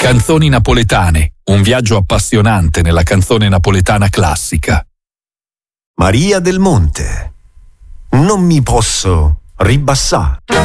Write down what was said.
Canzoni napoletane, un viaggio appassionante nella canzone napoletana classica. Maria del Monte, non mi posso ribassare.